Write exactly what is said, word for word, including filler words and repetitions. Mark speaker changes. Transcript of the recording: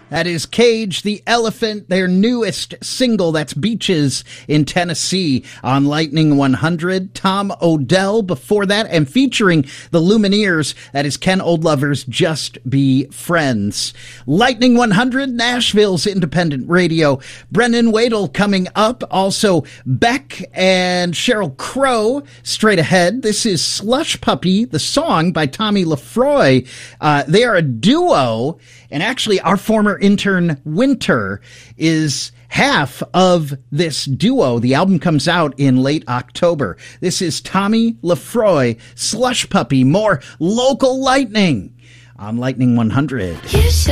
Speaker 1: That is Cage the Elephant, their newest single. That's Beaches in Tennessee on Lightning one hundred. Tom Odell before that, and featuring the Lumineers. That is Ken Oldlover's Just Be Friends. Lightning one hundred, Nashville's independent radio. Brendan Wadle coming up. Also Beck and Sheryl Crow straight ahead. This is Slush Puppy, the song by Tommy Lefroy. Uh, they are a duo. And actually, our former intern, Winter, is half of this duo. The album comes out in late October. This is Tommy Lefroy, Slush Puppy, more local lightning on Lightning one hundred.